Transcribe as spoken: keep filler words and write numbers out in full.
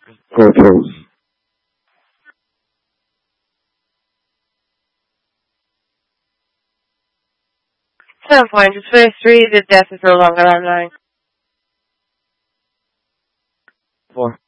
Go through. At some point, it's phase three, the death is no longer online. Four.